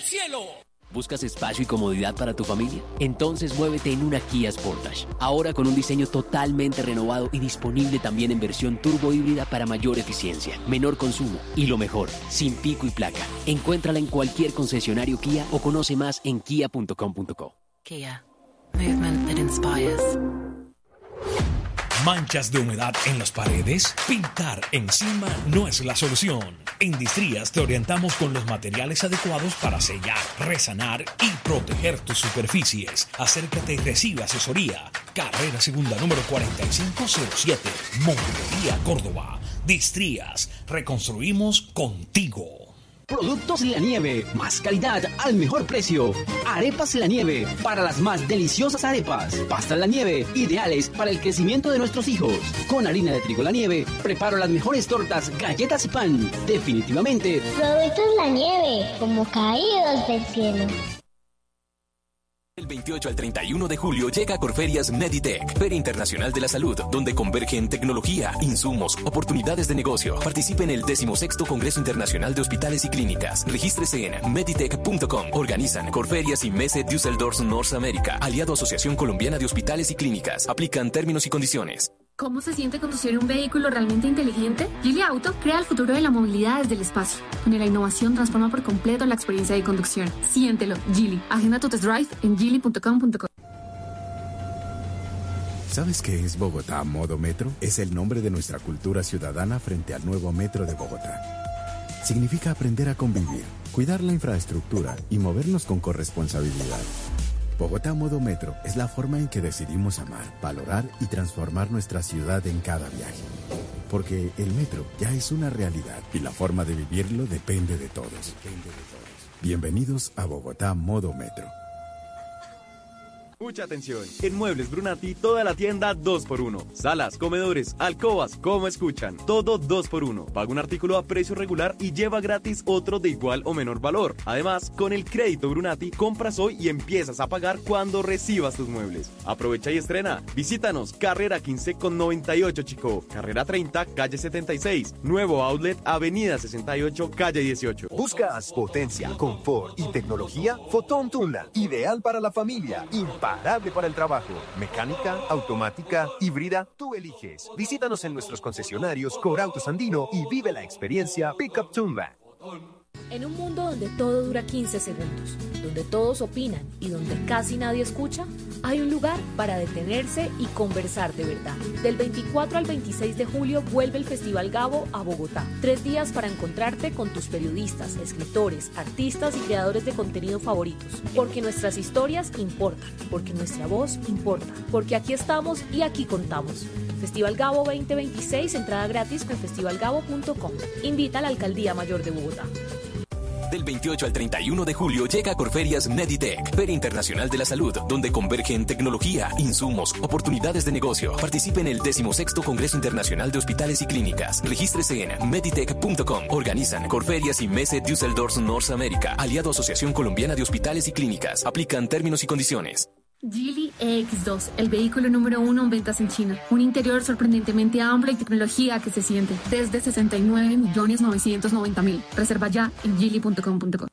cielo. ¿Buscas espacio y comodidad para tu familia? Entonces muévete en una Kia Sportage. Ahora con un diseño totalmente renovado y disponible también en versión turbo híbrida para mayor eficiencia, menor consumo y lo mejor, sin pico y placa. Encuéntrala en cualquier concesionario Kia o conoce más en kia.com.co. Kia. Movement that inspires. ¿Manchas de humedad en las paredes? Pintar encima no es la solución. En Distrías te orientamos con los materiales adecuados para sellar, resanar y proteger tus superficies. Acércate y recibe asesoría. Carrera Segunda número 4507, Montería, Córdoba. Distrías, reconstruimos contigo. Productos La Nieve, más calidad al mejor precio. Arepas La Nieve, para las más deliciosas arepas. Pastas La Nieve, ideales para el crecimiento de nuestros hijos. Con harina de trigo La Nieve, preparo las mejores tortas, galletas y pan. Definitivamente, Productos La Nieve, como caídos del cielo. Del 28 al 31 de julio llega a Corferias Meditech, Feria Internacional de la Salud, donde convergen tecnología, insumos, oportunidades de negocio. Participe en el 16º Congreso Internacional de Hospitales y Clínicas. Regístrese en meditech.com. Organizan Corferias y Messe Düsseldorf North America, aliado a Asociación Colombiana de Hospitales y Clínicas. Aplican términos y condiciones. ¿Cómo se siente conducir un vehículo realmente inteligente? Geely Auto crea el futuro de la movilidad desde el espacio, donde la innovación transforma por completo la experiencia de conducción. Siéntelo, Geely. Agenda tu test drive en geely.com.co. ¿Sabes qué es Bogotá Modo Metro? Es el nombre de nuestra cultura ciudadana frente al nuevo Metro de Bogotá. Significa aprender a convivir, cuidar la infraestructura y movernos con corresponsabilidad. Bogotá Modo Metro es la forma en que decidimos amar, valorar y transformar nuestra ciudad en cada viaje. Porque el metro ya es una realidad y la forma de vivirlo depende de todos. Bienvenidos a Bogotá Modo Metro. Mucha atención. En Muebles Brunati, toda la tienda 2x1. Salas, comedores, alcobas, como escuchan. Todo 2x1. Paga un artículo a precio regular y lleva gratis otro de igual o menor valor. Además, con el crédito Brunati, compras hoy y empiezas a pagar cuando recibas tus muebles. Aprovecha y estrena. Visítanos, carrera 15 con 98 Chicó. Carrera 30, calle 76. Nuevo outlet, avenida 68, calle 18. ¿Buscas potencia, confort y tecnología? Fotón Tundra, ideal para la familia. Imparable para el trabajo. Mecánica, automática, híbrida, tú eliges. Visítanos en nuestros concesionarios Corautos Andino y vive la experiencia Pickup Tundra. En un mundo donde todo dura 15 segundos, donde todos opinan y donde casi nadie escucha, hay un lugar para detenerse y conversar de verdad. Del 24 al 26 de julio vuelve el Festival Gabo a Bogotá. 3 días para encontrarte con tus periodistas, escritores, artistas y creadores de contenido favoritos. Porque nuestras historias importan, porque nuestra voz importa, porque aquí estamos y aquí contamos. Festival Gabo 2026, entrada gratis en festivalgabo.com. Invita a la Alcaldía Mayor de Bogotá. Del 28 al 31 de julio llega a Corferias Meditech, Feria Internacional de la Salud, donde convergen tecnología, insumos, oportunidades de negocio. Participe en el 16º Congreso Internacional de Hospitales y Clínicas. Regístrese en meditech.com. Organizan Corferias y Messe Düsseldorf North America, aliado a Asociación Colombiana de Hospitales y Clínicas. Aplican términos y condiciones. Geely EX2, el vehículo número 1 en ventas en China. Un interior sorprendentemente amplio y tecnología que se siente. Desde 69.990.000. Reserva ya en geely.com.co.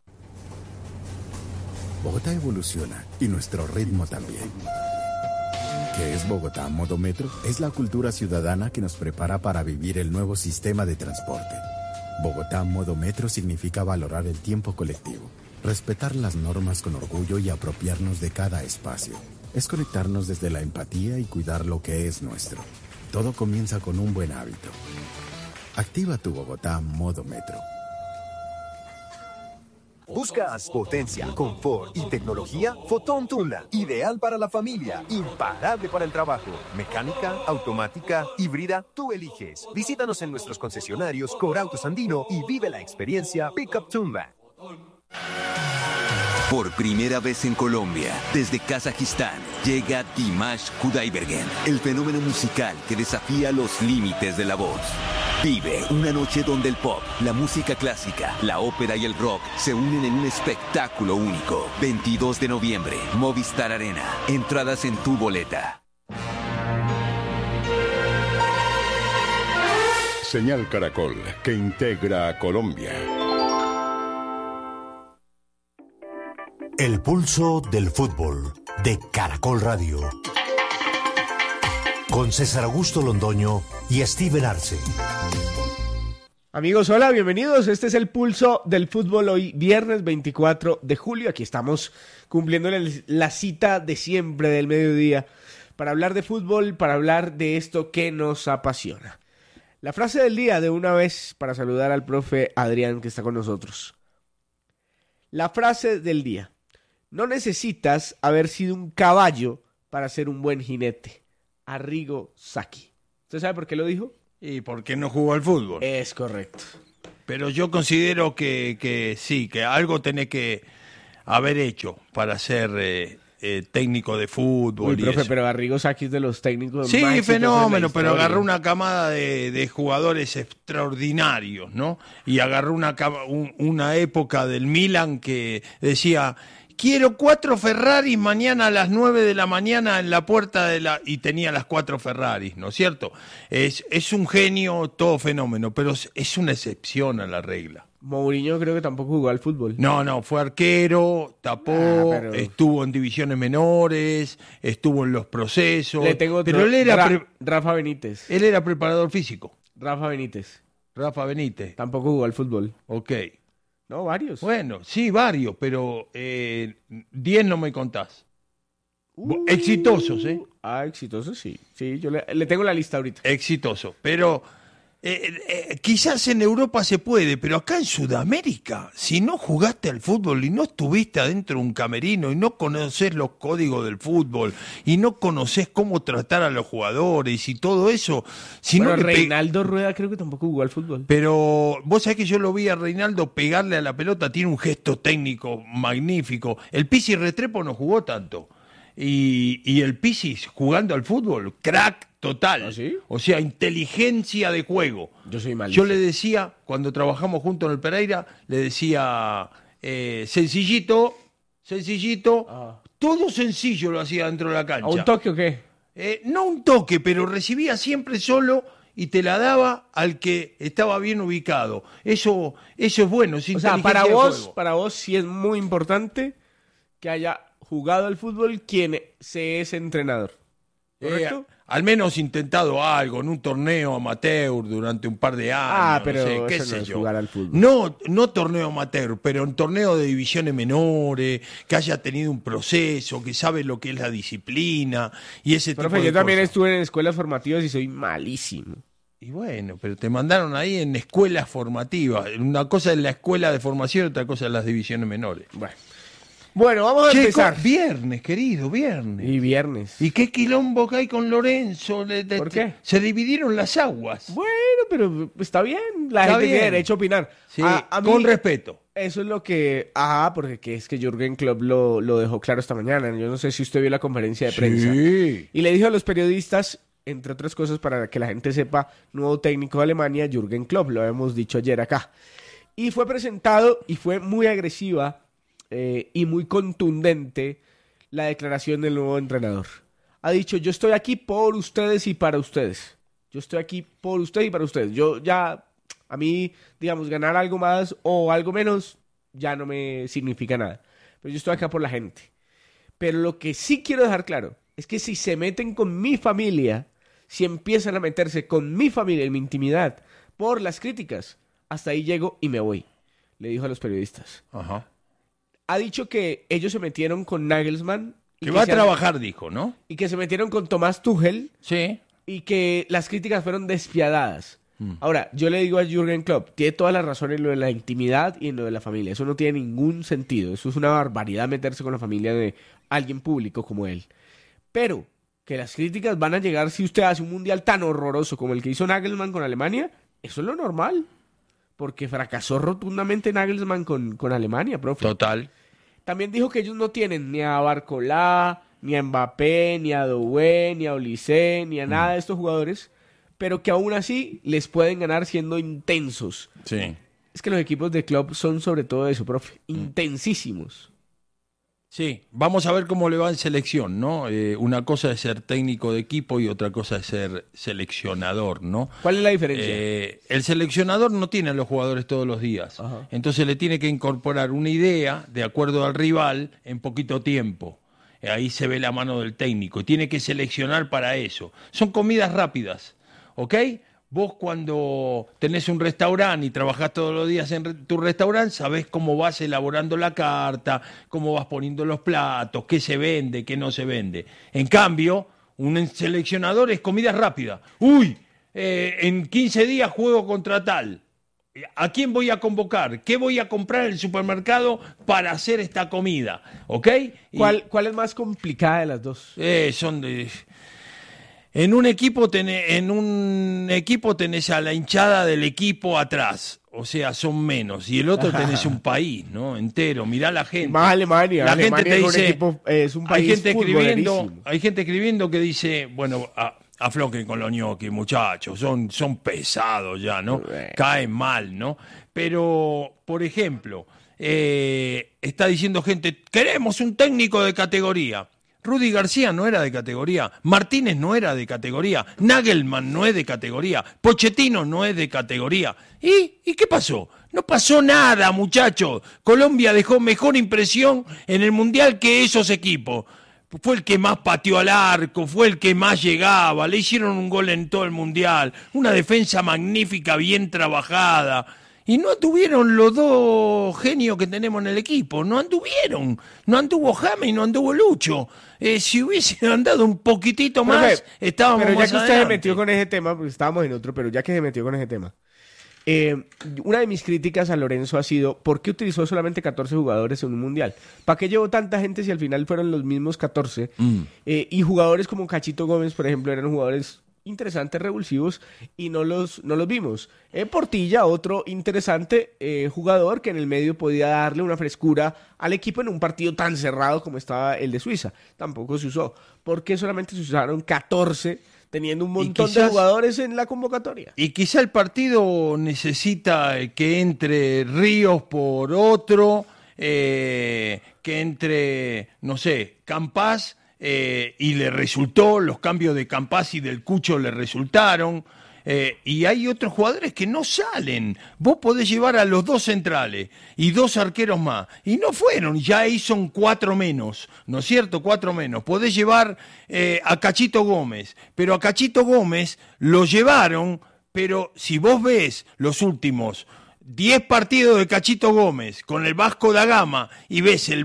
Bogotá evoluciona y nuestro ritmo también. ¿Qué es Bogotá Modo Metro? Es la cultura ciudadana que nos prepara para vivir el nuevo sistema de transporte. Bogotá Modo Metro significa valorar el tiempo colectivo, respetar las normas con orgullo y apropiarnos de cada espacio. Es conectarnos desde la empatía y cuidar lo que es nuestro. Todo comienza con un buen hábito. Activa tu Bogotá Modo Metro. ¿Buscas potencia, confort y tecnología? Fotón Tundra, ideal para la familia, imparable para el trabajo. Mecánica, automática, híbrida, tú eliges. Visítanos en nuestros concesionarios Corautos Andino y vive la experiencia Pickup Tundra. Por primera vez en Colombia, desde Kazajistán, llega Dimash Kudaibergen, el fenómeno musical que desafía los límites de la voz. Vive una noche donde el pop, la música clásica, la ópera y el rock se unen en un espectáculo único. 22 de noviembre, Movistar Arena. Entradas en tu boleta. Señal Caracol, que integra a Colombia. El pulso del fútbol de Caracol Radio. Con César Augusto Londoño y Steven Arce. Amigos, hola, bienvenidos. Este es el pulso del fútbol hoy, viernes 24 de julio. Aquí estamos cumpliendo la cita de siempre del mediodía para hablar de fútbol, para hablar de esto que nos apasiona. La frase del día de una vez para saludar al profe Adrián que está con nosotros. La frase del día. No necesitas haber sido un caballo para ser un buen jinete. Arrigo Sacchi. ¿Usted sabe por qué lo dijo? Y porque no jugó al fútbol. Es correcto. Pero yo considero que sí, que algo tenés que haber hecho para ser técnico de fútbol. Uy, profe, pero Arrigo Sacchi es de los técnicos sí, más fenómeno, pero agarró una camada de jugadores extraordinarios, ¿no? Y agarró una época del Milan que decía... Quiero 4 Ferraris mañana a las 9 de la mañana en la puerta y tenía las 4 Ferraris, ¿no es cierto? Es un genio, todo fenómeno, pero es una excepción a la regla. Mourinho creo que tampoco jugó al fútbol. No, fue arquero, tapó, estuvo en divisiones menores, estuvo en los procesos. Le tengo otro, pero él era Rafa Benítez. Él era preparador físico. Rafa Benítez. Tampoco jugó al fútbol. Ok. No, varios. Bueno, sí, varios, pero 10 no me contás. Exitosos, ¿eh? Exitosos, sí. Sí, yo le tengo la lista ahorita. Exitoso, pero quizás en Europa se puede, pero acá en Sudamérica, si no jugaste al fútbol y no estuviste adentro de un camerino y no conoces los códigos del fútbol y no conoces cómo tratar a los jugadores y todo eso... Reinaldo Rueda creo que tampoco jugó al fútbol. Pero vos sabés que yo lo vi a Reinaldo pegarle a la pelota, tiene un gesto técnico magnífico. El Pizzi Restrepo no jugó tanto. Y el Pizzi jugando al fútbol, crack total. ¿Ah, sí? O sea, inteligencia de juego. Yo soy malísimo. Yo le decía, cuando trabajamos juntos en el Pereira, le decía, sencillito, todo sencillo lo hacía dentro de la cancha. ¿A un toque o qué? No un toque, pero recibía siempre solo y te la daba al que estaba bien ubicado. Eso es bueno, es inteligencia de juego. Para vos sí es muy importante que haya jugado al fútbol quien se es entrenador. ¿Correcto? Al menos intentado algo en un torneo amateur durante un par de años. Pero no sé, qué eso sé no es yo. jugar al fútbol. No torneo amateur, pero en torneo de divisiones menores, que haya tenido un proceso, que sabe lo que es la disciplina y ese tipo de cosas. Yo también estuve en escuelas formativas y soy malísimo. Y bueno, pero te mandaron ahí en escuelas formativas. Una cosa es la escuela de formación, otra cosa es las divisiones menores. Bueno, vamos a empezar. Viernes, querido, viernes. Y viernes. ¿Y qué quilombo que hay con Lorenzo? ¿Por qué? Se dividieron las aguas. Bueno, pero está bien. La gente tiene derecho a opinar. Sí, con respeto. Eso es lo que... porque es que Jürgen Klopp lo dejó claro esta mañana. Yo no sé si usted vio la conferencia de prensa. Sí. Y le dijo a los periodistas, entre otras cosas, para que la gente sepa, nuevo técnico de Alemania, Jürgen Klopp. Lo habíamos dicho ayer acá. Y fue presentado y fue muy agresiva y muy contundente la declaración del nuevo entrenador. Ha dicho, yo estoy aquí por ustedes y para ustedes. Yo estoy aquí por ustedes y para ustedes. A mí, digamos, ganar algo más o algo menos ya no me significa nada. Pero yo estoy acá por la gente. Pero lo que sí quiero dejar claro es que si se meten con mi familia, si empiezan a meterse con mi familia en mi intimidad por las críticas, hasta ahí llego y me voy, le dijo a los periodistas. Ajá. Ha dicho que ellos se metieron con Nagelsmann. Que va a trabajar, dijo, ¿no? Y que se metieron con Tomás Tuchel. Sí. Y que las críticas fueron despiadadas. Ahora, yo le digo a Jürgen Klopp, tiene toda la razón en lo de la intimidad y en lo de la familia. Eso no tiene ningún sentido. Eso es una barbaridad meterse con la familia de alguien público como él. Pero que las críticas van a llegar si usted hace un mundial tan horroroso como el que hizo Nagelsmann con Alemania, eso es lo normal. Porque fracasó rotundamente Nagelsmann con Alemania, profe. Total. También dijo que ellos no tienen ni a Barcolá, ni a Mbappé, ni a Doué, ni a Olise, ni a nada de estos jugadores, pero que aún así les pueden ganar siendo intensos. Sí. Es que los equipos de club son sobre todo eso, profe, intensísimos. Sí, vamos a ver cómo le va en selección, ¿no? Una cosa es ser técnico de equipo y otra cosa es ser seleccionador, ¿no? ¿Cuál es la diferencia? El seleccionador no tiene a los jugadores todos los días. Ajá. Entonces le tiene que incorporar una idea de acuerdo al rival en poquito tiempo. Ahí se ve la mano del técnico y tiene que seleccionar para eso. Son comidas rápidas, ¿ok? Vos cuando tenés un restaurante y trabajás todos los días en tu restaurante, sabés cómo vas elaborando la carta, cómo vas poniendo los platos, qué se vende, qué no se vende. En cambio, un seleccionador es comida rápida. Uy, en 15 días juego contra tal. ¿A quién voy a convocar? ¿Qué voy a comprar en el supermercado para hacer esta comida? ¿Ok? ¿Cuál es más complicada de las dos? Son de... En un equipo tenés a la hinchada del equipo atrás, o sea, son menos, y el otro tenés un país, ¿no? Entero, mirá la gente. Más Alemania. La Alemania gente te dice, es un país hay gente escribiendo que dice, bueno, afloquen con los ñoquis, muchachos, son pesados ya, ¿no? Caen mal, ¿no? Pero, por ejemplo, está diciendo gente, queremos un técnico de categoría. Rudy García no era de categoría, Martínez no era de categoría, Nagelman no es de categoría, Pochettino no es de categoría. ¿Y qué pasó? No pasó nada, muchachos. Colombia dejó mejor impresión en el Mundial que esos equipos. Fue el que más pateó al arco, fue el que más llegaba, le hicieron un gol en todo el Mundial, una defensa magnífica, bien trabajada. Y no anduvieron los dos genios que tenemos en el equipo, no anduvieron. No anduvo James y no anduvo Lucho. Si hubiese andado un poquitito más, estábamos pero ya más que adelante. usted se metió con ese tema, porque estábamos en otro, pero ya que se metió con ese tema. Una de mis críticas a Lorenzo ha sido, ¿por qué utilizó solamente 14 jugadores en un mundial? ¿Para qué llevó tanta gente si al final fueron los mismos 14? Y jugadores como Cachito Gómez, por ejemplo, eran jugadores interesantes, revulsivos, y no los vimos. Portilla, otro interesante jugador que en el medio podía darle una frescura al equipo en un partido tan cerrado como estaba el de Suiza. Tampoco se usó. ¿Por qué solamente se usaron 14 teniendo un montón de jugadores en la convocatoria? Y quizá el partido necesita que entre Ríos por otro, que entre, no sé, Campás, y le resultó, los cambios de Campás y del Cucho le resultaron, y hay otros jugadores que no salen. Vos podés llevar a los dos centrales y dos arqueros más, y no fueron, ya ahí son 4 menos, ¿no es cierto? 4 menos. Podés llevar a Cachito Gómez, pero a Cachito Gómez lo llevaron, pero si vos ves los últimos 10 partidos de Cachito Gómez con el Vasco da Gama y ves el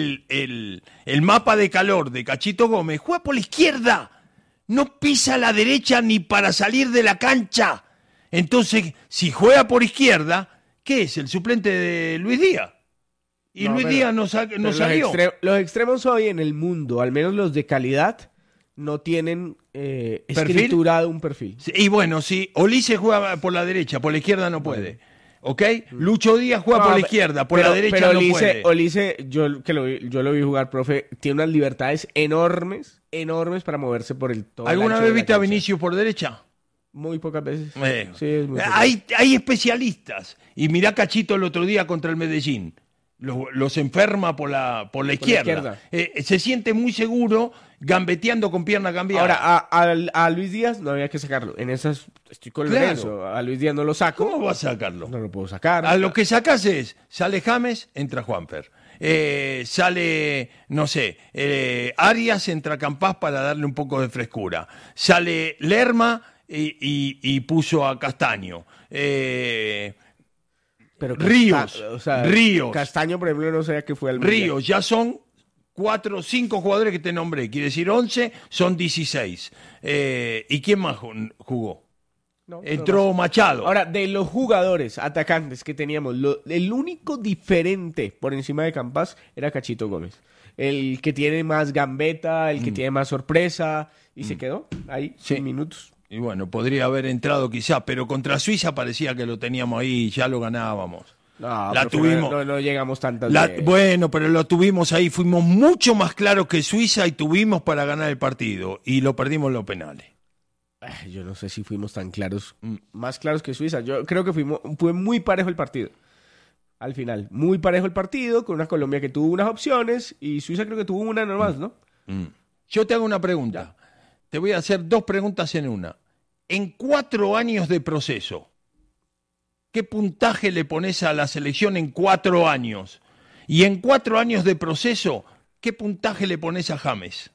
mapa de calor de Cachito Gómez, juega por la izquierda, no pisa la derecha ni para salir de la cancha. Entonces, si juega por izquierda, ¿qué es? El suplente de Luis Díaz. Y Luis Díaz no salió. Los extremos hoy en el mundo, al menos los de calidad, no tienen escriturado un perfil. Y bueno, si Olise juega por la derecha, por la izquierda no puede. ¿Ok? Lucho Díaz juega por la izquierda, por la derecha pero no puede. Olise, yo lo vi jugar, profe, tiene unas libertades enormes para moverse por el todo. ¿Alguna vez viste a Vinicius por derecha? Muy pocas veces. Sí, es muy hay especialistas. Y mirá Cachito el otro día contra el Medellín. Los enferma por la izquierda. Se siente muy seguro gambeteando con pierna cambiada. Ahora, a Luis Díaz no había que sacarlo. En esas estoy con Lorenzo. A Luis Díaz no lo saco. ¿Cómo vas a sacarlo? No lo puedo sacar. A lo que sacas es, sale James, entra Juanfer. Sale, no sé, Arias, entra Campás para darle un poco de frescura. Sale Lerma y puso a Castaño. Pero Ríos. Ríos. Castaño, por ejemplo, no sabía que fue al Ríos, mundial. Ya son 4 o 5 jugadores que te nombré. Quiere decir 11, son 16. ¿Y quién más jugó? Entró Machado. Ahora, de los jugadores atacantes que teníamos, el único diferente por encima de Campás era Cachito Gómez. El que tiene más gambeta, el que tiene más sorpresa, y se quedó ahí, 100 minutos. Y bueno, podría haber entrado quizá, pero contra Suiza parecía que lo teníamos ahí, ya lo ganábamos. No llegamos tantas veces. Bueno, pero lo tuvimos ahí, fuimos mucho más claros que Suiza y tuvimos para ganar el partido, y lo perdimos en los penales. Yo no sé si fuimos tan claros, más claros que Suiza. Yo creo que fue muy parejo el partido. al final. Muy parejo el partido, con una Colombia que tuvo unas opciones y Suiza creo que tuvo una nomás, ¿no? Yo te hago una pregunta. Te voy a hacer 2 preguntas en una. En 4 años de proceso, ¿qué puntaje le pones a la selección en 4 años? Y en 4 años de proceso, ¿qué puntaje le pones a James?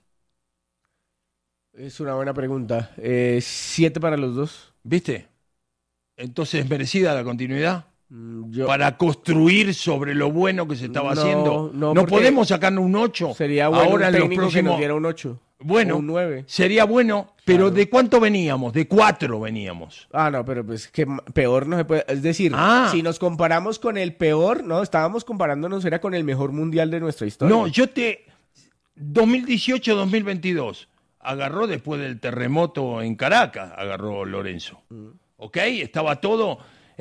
Es una buena pregunta. 7 para los dos. ¿Viste? Entonces, ¿merecida la continuidad? Para construir sobre lo bueno que se estaba haciendo. No podemos sacarnos un 8. Sería bueno ahora un en los técnico próximos... que nos diera un 8. Bueno, un 9. Sería bueno, pero ¿de cuánto veníamos? De 4 veníamos. No, pero pues que peor no se puede. Es decir, si nos comparamos con el peor, no, estábamos comparándonos, era con el mejor mundial de nuestra historia. No, 2018-2022, agarró después del terremoto en Caracas, agarró Lorenzo. ¿Ok? Estaba todo,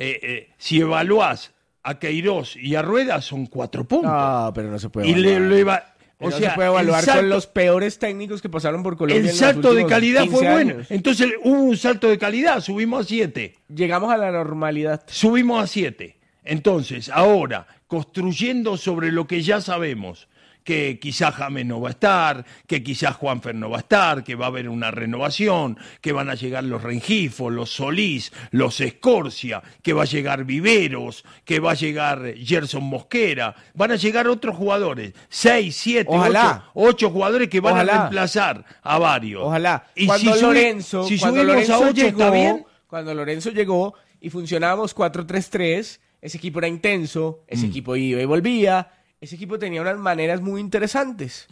si evaluás a Queiroz y a Rueda, son 4 puntos. No, pero no se puede evaluar. O sea, se puede evaluar con los peores técnicos que pasaron por Colombia. El salto de calidad fue bueno. Años. Entonces hubo un salto de calidad, subimos a 7. Llegamos a la normalidad. Subimos a 7. Entonces, ahora, construyendo sobre lo que ya sabemos, que quizás James no va a estar, que quizás Juanfer no va a estar, que va a haber una renovación, que van a llegar los Rengifo, los Solís, los Escorcia, que va a llegar Viveros, que va a llegar Gerson Mosquera, van a llegar otros jugadores, 6, 7, 8 jugadores que van a reemplazar a varios. Ojalá. Y cuando Lorenzo ¿está bien? Cuando Lorenzo llegó y funcionábamos 4-3-3, ese equipo era intenso, ese equipo iba y volvía. Ese equipo tenía unas maneras muy interesantes.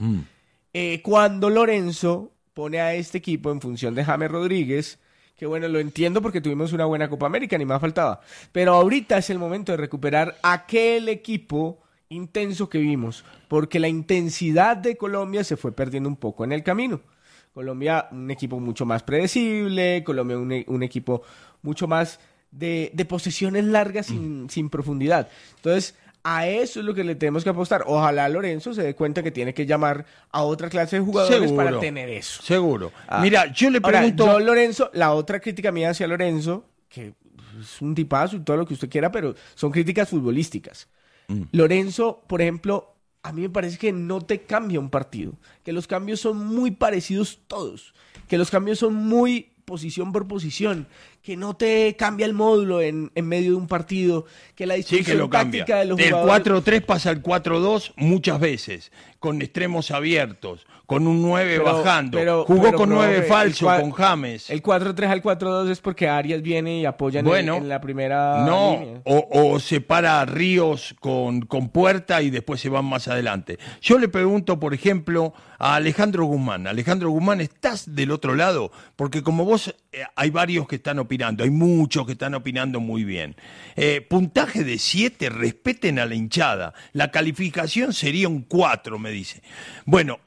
Cuando Lorenzo pone a este equipo en función de James Rodríguez, que bueno, lo entiendo porque tuvimos una buena Copa América, ni más faltaba. Pero ahorita es el momento de recuperar aquel equipo intenso que vimos, porque la intensidad de Colombia se fue perdiendo un poco en el camino. Colombia, un equipo mucho más predecible, Colombia, un equipo mucho más de posesiones largas sin profundidad. Entonces, a eso es lo que le tenemos que apostar. Ojalá Lorenzo se dé cuenta que tiene que llamar a otra clase de jugadores para tener eso. Seguro. Mira, yo le pregunto... Ahora, Lorenzo, la otra crítica mía hacia Lorenzo, que es un tipazo y todo lo que usted quiera, pero son críticas futbolísticas. Lorenzo, por ejemplo, a mí me parece que no te cambia un partido, que los cambios son muy parecidos todos, que los cambios son muy posición por posición, que no te cambia el módulo en medio de un partido, que la disposición táctica de los jugadores... Del 4-3 pasa al 4-2 muchas veces, con extremos abiertos, con un 9 bajando, jugó con 9 falso, con James. El 4-3 al 4-2 es porque Arias viene y apoya en la primera línea. O separa a Ríos con Puerta y después se van más adelante. Yo le pregunto, por ejemplo, a Alejandro Guzmán. Alejandro Guzmán, ¿estás del otro lado? Porque como vos, hay varios que están opinando, hay muchos que están opinando muy bien. Puntaje de 7, respeten a la hinchada. La calificación sería un 4, me dice. Bueno,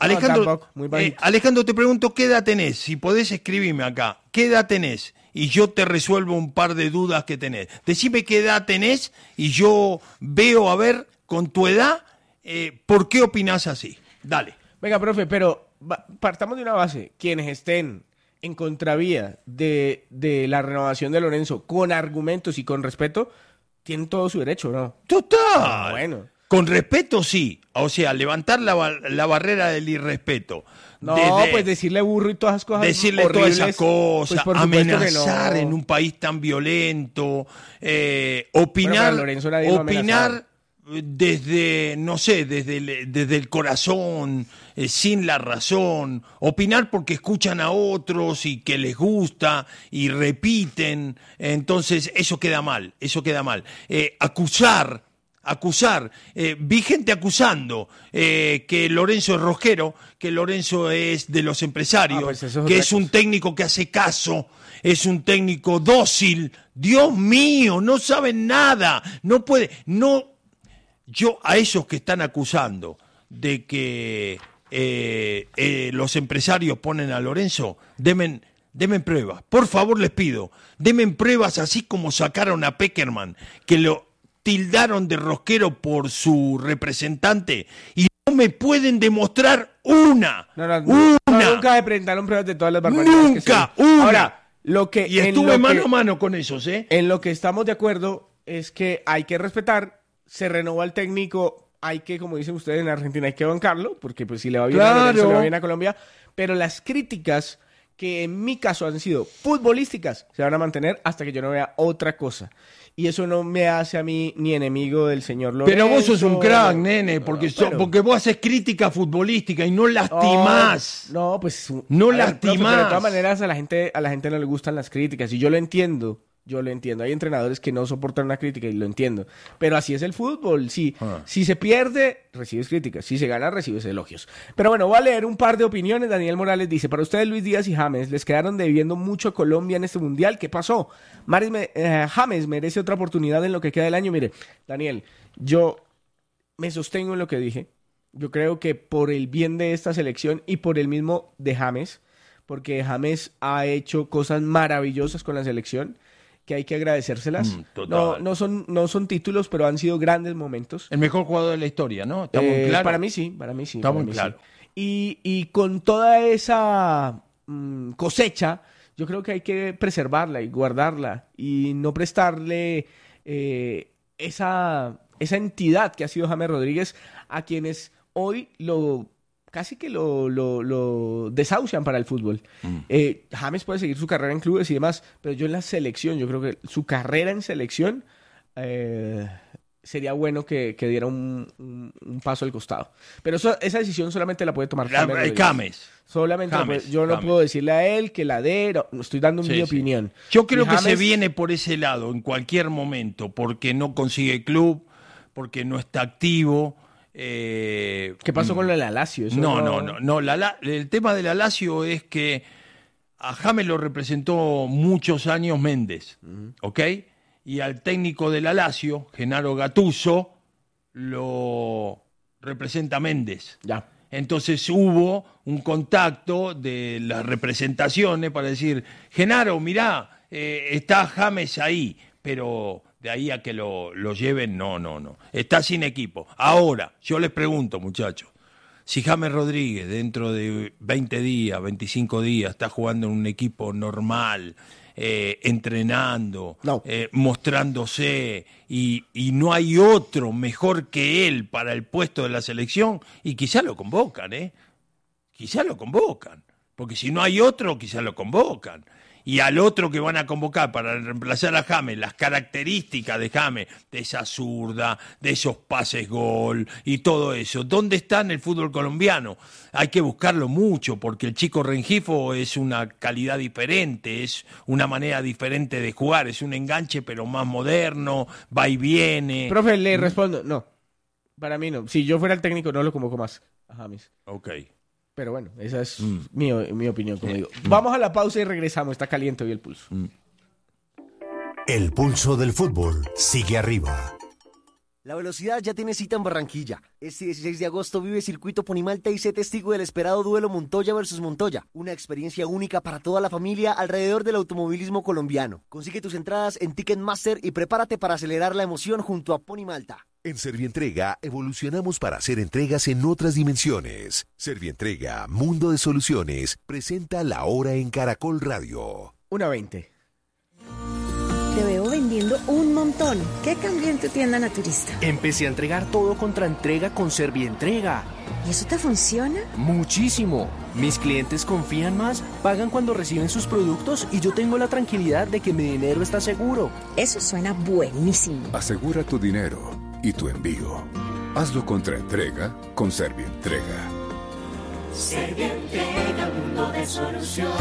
Alejandro, te pregunto, ¿qué edad tenés? Si podés escribirme acá, ¿qué edad tenés? Y yo te resuelvo un par de dudas que tenés. Decime qué edad tenés y yo veo, a ver, con tu edad, ¿por qué opinás así? Dale. Venga, profe, pero partamos de una base. Quienes estén en contravía de la renovación de Lorenzo con argumentos y con respeto, tienen todo su derecho, ¿no? ¡Total! Bueno. Con respeto, sí. O sea, levantar la barrera del irrespeto. No, pues decirle burro y todas esas cosas decirle horribles, todas esas cosas, pues amenazar en un país tan violento, opinar desde, no sé, desde el corazón, sin la razón, opinar porque escuchan a otros y que les gusta y repiten, entonces eso queda mal. Acusar, vi gente acusando que Lorenzo es rosquero, que Lorenzo es de los empresarios, pues que es un técnico que hace caso, es un técnico dócil. Dios mío, no saben nada, yo a esos que están acusando de que los empresarios ponen a Lorenzo, denme pruebas, por favor les pido, denme pruebas, así como sacaron a Peckerman, que lo tildaron de rosquero por su representante y no me pueden demostrar una. Nunca se presentaron pruebas de todas las barbaridades. Una. Ahora, estuve mano a mano con esos, En lo que estamos de acuerdo es que hay que respetar se renovó al técnico, hay que, como dicen ustedes en Argentina, hay que bancarlo, porque pues si le va bien Claro. a Lorenzo, le va bien a Colombia, pero las críticas que en mi caso han sido futbolísticas se van a mantener hasta que yo no vea otra cosa. Y eso no me hace a mí ni enemigo del señor Lorenzo. Pero vos sos un crack, nene, porque, Pero- porque vos haces crítica futbolística y no lastimás. No, pues No a ver, profe, pero lastimás. de todas maneras a la gente no le gustan las críticas y yo lo entiendo. Hay entrenadores que no soportan una crítica y lo entiendo. Pero así es el fútbol. Si se pierde, recibes críticas. Si se gana, recibes elogios. Pero bueno, voy a leer un par de opiniones. Daniel Morales dice: para ustedes, Luis Díaz y James, les quedaron debiendo mucho a Colombia en este mundial. ¿Qué pasó? James merece otra oportunidad en lo que queda del año. Mire, Daniel, yo me sostengo en lo que dije. Yo creo que por el bien de esta selección y por el mismo de James, porque James ha hecho cosas maravillosas con la selección, que hay que agradecérselas. Total. No son títulos, pero han sido grandes momentos. El mejor jugador de la historia, ¿no? ¿Está muy claro? Para mí sí. Está muy claro. Sí. Y con toda esa cosecha, yo creo que hay que preservarla y guardarla y no prestarle esa entidad que ha sido James Rodríguez, a quienes hoy casi que lo desahucian para el fútbol. James puede seguir su carrera en clubes y demás, pero yo en la selección, yo creo que su carrera en selección sería bueno que diera un paso al costado. Pero esa decisión solamente la puede tomar James. Solamente James, yo no James. puedo decirle a él que la dé, no, estoy dando mi opinión. Yo creo Y que se James- viene por ese lado en cualquier momento, porque no consigue club, porque no está activo. ¿Qué pasó con lo de la Lazio? Eso No. El tema de la Lazio es que a James lo representó muchos años Méndez, ¿ok? Y al técnico de la Lazio, Gennaro Gattuso, lo representa Méndez. Ya. Entonces hubo un contacto de las representaciones para decir, Gennaro, mirá, está James ahí, pero de ahí a que lo lleven, no. Está sin equipo. Ahora, yo les pregunto, muchachos, si James Rodríguez dentro de 20 días, 25 días, está jugando en un equipo normal, entrenando, mostrándose, y no hay otro mejor que él para el puesto de la selección, y quizá lo convocan, quizá lo convocan, porque si no hay otro, quizá lo convocan. Y al otro que van a convocar para reemplazar a James, las características de James, de esa zurda, de esos pases gol y todo eso, ¿dónde está en el fútbol colombiano? Hay que buscarlo mucho, porque el chico Rengifo es una calidad diferente, es una manera diferente de jugar, es un enganche pero más moderno, va y viene. Profe, le respondo, no, para mí no. Si yo fuera el técnico no lo convoco más a James. Ok. Pero bueno, esa es mi opinión, como digo. Vamos a la pausa y regresamos. Está caliente hoy el pulso. El pulso del fútbol sigue arriba. La velocidad ya tiene cita en Barranquilla. Este 16 de agosto vive Circuito Ponimalta y sé testigo del esperado duelo Montoya versus Montoya. Una experiencia única para toda la familia alrededor del automovilismo colombiano. Consigue tus entradas en Ticketmaster y prepárate para acelerar la emoción junto a Ponimalta. En Servientrega evolucionamos para hacer entregas en otras dimensiones. Servientrega, Mundo de Soluciones, presenta La Hora en Caracol Radio. 1:20. Te veo vendiendo un montón. ¿Qué cambió en tu tienda naturista? Empecé a entregar todo contra entrega con Servientrega. ¿Y eso te funciona? Muchísimo. Mis clientes confían más, pagan cuando reciben sus productos y yo tengo la tranquilidad de que mi dinero está seguro. Eso suena buenísimo. Asegura tu dinero y tu envío. Hazlo contra entrega con Servientrega. Servientrega, mundo de soluciones.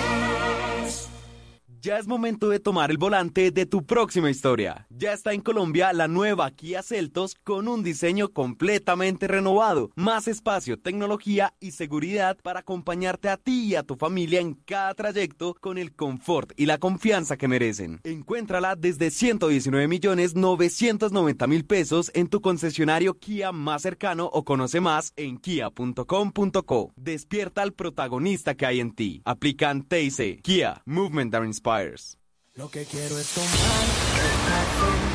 Ya es momento de tomar el volante de tu próxima historia. Ya está en Colombia la nueva Kia Seltos con un diseño completamente renovado, más espacio, tecnología y seguridad para acompañarte a ti y a tu familia en cada trayecto con el confort y la confianza que merecen. Encuéntrala desde 119.990.000 pesos en tu concesionario Kia más cercano o conoce más en kia.com.co. Despierta al protagonista que hay en ti. Aplican TIC. Kia, Movement that Inspires. Lo que quiero es tomar un café